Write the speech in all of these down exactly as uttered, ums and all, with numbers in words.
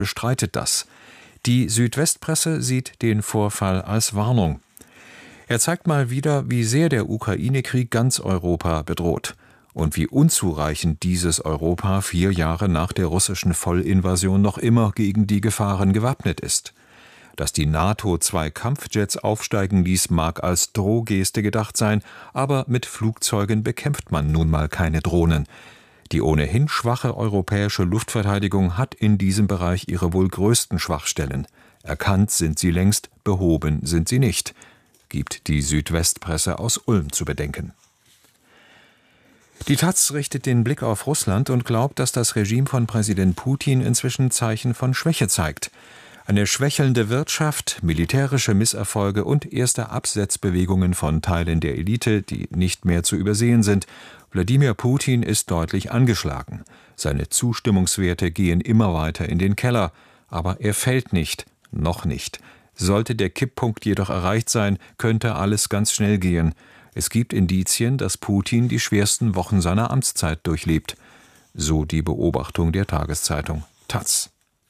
bestreitet das. Die Südwestpresse sieht den Vorfall als Warnung. Er zeigt mal wieder, wie sehr der Ukraine-Krieg ganz Europa bedroht und wie unzureichend dieses Europa vier Jahre nach der russischen Vollinvasion noch immer gegen die Gefahren gewappnet ist. Dass die NATO zwei Kampfjets aufsteigen ließ, mag als Drohgeste gedacht sein, aber mit Flugzeugen bekämpft man nun mal keine Drohnen. Die ohnehin schwache europäische Luftverteidigung hat in diesem Bereich ihre wohl größten Schwachstellen. Erkannt sind sie längst, behoben sind sie nicht, gibt die Südwestpresse aus Ulm zu bedenken. Die Taz richtet den Blick auf Russland und glaubt, dass das Regime von Präsident Putin inzwischen Zeichen von Schwäche zeigt. Eine schwächelnde Wirtschaft, militärische Misserfolge und erste Absetzbewegungen von Teilen der Elite, die nicht mehr zu übersehen sind. Wladimir Putin ist deutlich angeschlagen. Seine Zustimmungswerte gehen immer weiter in den Keller. Aber er fällt nicht, noch nicht. Sollte der Kipppunkt jedoch erreicht sein, könnte alles ganz schnell gehen. Es gibt Indizien, dass Putin die schwersten Wochen seiner Amtszeit durchlebt. So die Beobachtung der Tageszeitung Taz.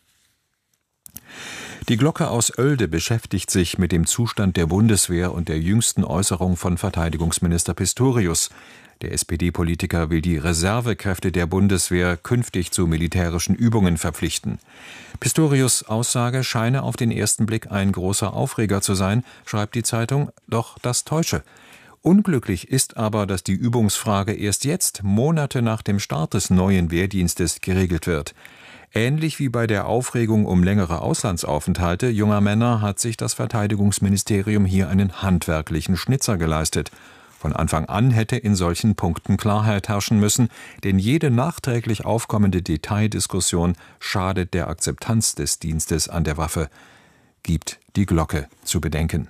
Die Glocke aus Oelde beschäftigt sich mit dem Zustand der Bundeswehr und der jüngsten Äußerung von Verteidigungsminister Pistorius. Der S P D-Politiker will die Reservekräfte der Bundeswehr künftig zu militärischen Übungen verpflichten. Pistorius' Aussage scheine auf den ersten Blick ein großer Aufreger zu sein, schreibt die Zeitung, doch das täusche. Unglücklich ist aber, dass die Übungsfrage erst jetzt, Monate nach dem Start des neuen Wehrdienstes, geregelt wird. Ähnlich wie bei der Aufregung um längere Auslandsaufenthalte junger Männer hat sich das Verteidigungsministerium hier einen handwerklichen Schnitzer geleistet. Von Anfang an hätte in solchen Punkten Klarheit herrschen müssen, denn jede nachträglich aufkommende Detaildiskussion schadet der Akzeptanz des Dienstes an der Waffe, gibt die Glocke zu bedenken.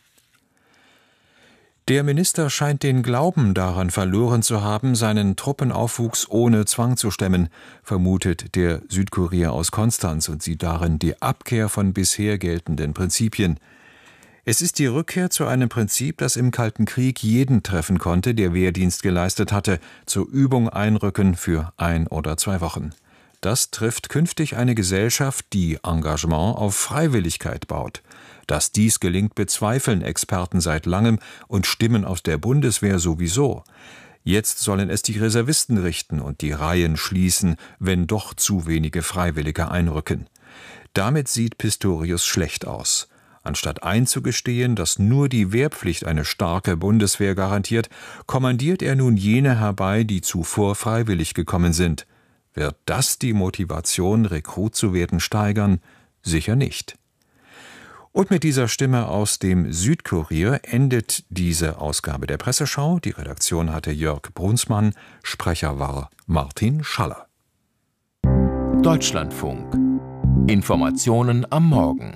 Der Minister scheint den Glauben daran verloren zu haben, seinen Truppenaufwuchs ohne Zwang zu stemmen, vermutet der Südkurier aus Konstanz und sieht darin die Abkehr von bisher geltenden Prinzipien. Es ist die Rückkehr zu einem Prinzip, das im Kalten Krieg jeden treffen konnte, der Wehrdienst geleistet hatte, zur Übung einrücken für ein oder zwei Wochen. Das trifft künftig eine Gesellschaft, die Engagement auf Freiwilligkeit baut. Dass dies gelingt, bezweifeln Experten seit langem und Stimmen aus der Bundeswehr sowieso. Jetzt sollen es die Reservisten richten und die Reihen schließen, wenn doch zu wenige Freiwillige einrücken. Damit sieht Pistorius schlecht aus. Anstatt einzugestehen, dass nur die Wehrpflicht eine starke Bundeswehr garantiert, kommandiert er nun jene herbei, die zuvor freiwillig gekommen sind. Wird das die Motivation, Rekrut zu werden, steigern? Sicher nicht. Und mit dieser Stimme aus dem Südkurier endet diese Ausgabe der Presseschau. Die Redaktion hatte Jörg Brunsmann, Sprecher war Martin Schaller. Deutschlandfunk. Informationen am Morgen.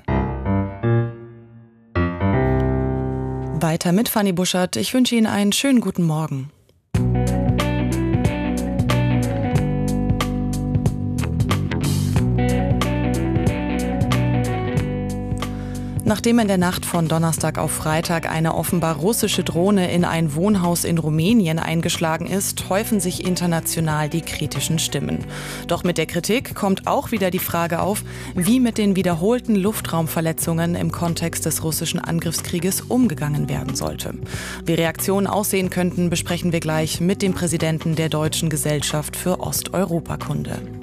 Weiter mit Fanny Buschert. Ich wünsche Ihnen einen schönen guten Morgen. Nachdem in der Nacht von Donnerstag auf Freitag eine offenbar russische Drohne in ein Wohnhaus in Rumänien eingeschlagen ist, häufen sich international die kritischen Stimmen. Doch mit der Kritik kommt auch wieder die Frage auf, wie mit den wiederholten Luftraumverletzungen im Kontext des russischen Angriffskrieges umgegangen werden sollte. Wie Reaktionen aussehen könnten, besprechen wir gleich mit dem Präsidenten der Deutschen Gesellschaft für Osteuropakunde.